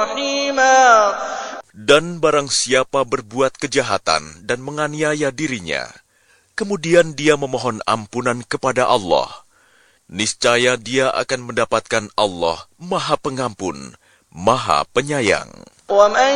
رحيما. Dan barang siapa berbuat kejahatan dan menganiaya dirinya, kemudian dia memohon ampunan kepada Allah, niscaya dia akan mendapatkan Allah Maha Pengampun, Maha Penyayang. ومن